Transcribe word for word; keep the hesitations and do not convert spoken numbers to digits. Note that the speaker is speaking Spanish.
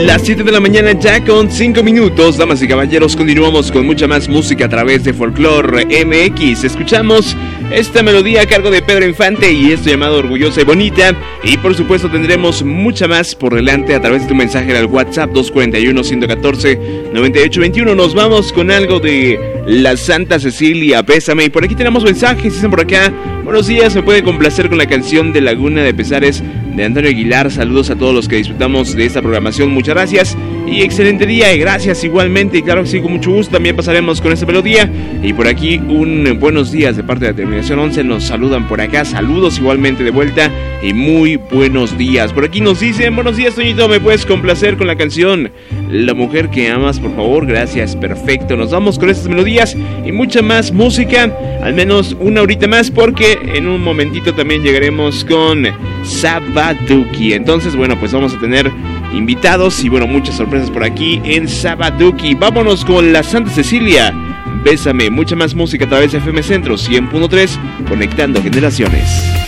Las siete de la mañana ya con cinco minutos, damas y caballeros, continuamos con mucha más música a través de Folklore M X. Escuchamos esta melodía a cargo de Pedro Infante y esto llamado Orgullosa y Bonita. Y por supuesto tendremos mucha más por delante a través de tu mensaje al WhatsApp dos cuatro uno, uno uno cuatro, nueve ocho dos uno. Nos vamos con algo de la Santa Cecilia, Bésame. Y por aquí tenemos mensajes, dicen por acá: buenos días, me puede complacer con la canción de Laguna de Pesares de Antonio Aguilar. Saludos a todos los que disfrutamos de esta programación, muchas gracias y excelente día, y gracias igualmente, y claro que sí, con mucho gusto también pasaremos con esta melodía. Y por aquí un buenos días de parte de la terminación once, nos saludan por acá, saludos igualmente de vuelta y muy buenos días. Por aquí nos dicen: buenos días, Toñito, me puedes complacer con la canción La Mujer que Amas, por favor. Gracias, perfecto, nos vamos con estas melodías y mucha más música, al menos una horita más, porque en un momentito también llegaremos con Sabaduki. Entonces, bueno, pues vamos a tener invitados y bueno, muchas sorpresas por aquí en Sabaduki. Vámonos con la Santa Cecilia, Bésame. Mucha más música a través de F M Centro cien punto tres, conectando generaciones.